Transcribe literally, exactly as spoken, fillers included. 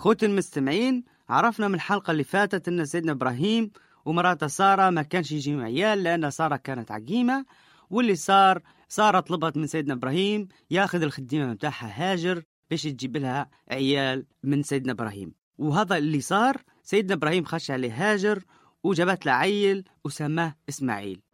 خوتي المستمعين، عرفنا من الحلقة اللي فاتت أن سيدنا إبراهيم ومراته سارة ما كانش يجيهم عيال لأن سارة كانت عقيمة، واللي صار سارة طلبت من سيدنا إبراهيم ياخذ الخديمة متاعها هاجر باش تجيب لها عيال من سيدنا إبراهيم. وهذا اللي صار، سيدنا إبراهيم خش عليه هاجر وجابت له عيل وسماه إسماعيل.